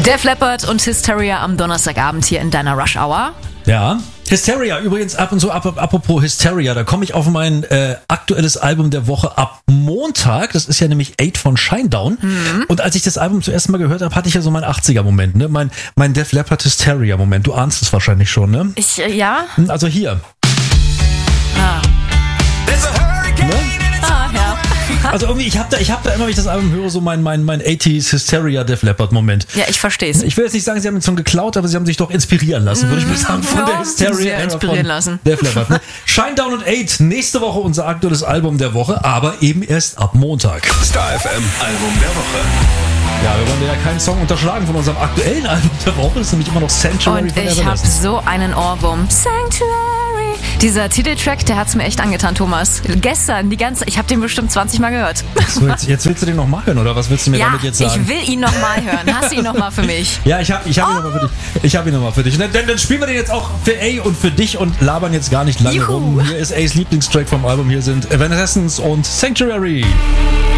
Def Leppard und Hysteria am Donnerstagabend hier in deiner Rush Hour. Ja. Hysteria, übrigens ab und zu, apropos Hysteria, da komme ich auf mein aktuelles Album der Woche ab Montag. Das ist ja nämlich 8 von Shinedown. Und als ich das Album zuerst mal gehört habe, hatte ich ja so meinen 80er-Moment, ne? Mein Def Leppard Hysteria-Moment. Du ahnst es wahrscheinlich schon, ne? Ja? Also hier. Ah. Ne? Ah, ja. Also irgendwie, ich hab da immer, wenn ich das Album höre, so mein 80s Hysteria Def Leppard Moment. Ja, ich versteh's. Ich will jetzt nicht sagen, sie haben den Song geklaut, aber sie haben sich doch inspirieren lassen, würde ich mal sagen, von der Hysteria inspirieren lassen. Def Leppard. Ne? Shinedown und 8, nächste Woche unser aktuelles Album der Woche, aber eben erst ab Montag. Star FM Album der Woche. Ja, wir wollen ja keinen Song unterschlagen von unserem aktuellen Album der Woche, das ist nämlich immer noch Sanctuary Und von ich habe Evanescence. so einen Ohrwurm. Sanctuary. Dieser Titeltrack, der hat's mir echt angetan, Thomas. Gestern, ich habe den bestimmt 20 Mal gehört. So, jetzt willst du den noch mal hören, oder was willst du mir damit jetzt sagen? Ich will ihn noch mal hören. Hast du ihn noch mal für mich? Ja, ich hab ihn nochmal für dich. Ich habe ihn nochmal für dich. Dann spielen wir den jetzt auch für A und für dich und labern jetzt gar nicht lange Juhu. rum. Hier ist A's Lieblingstrack vom Album. Hier sind Evanescence und Sanctuary.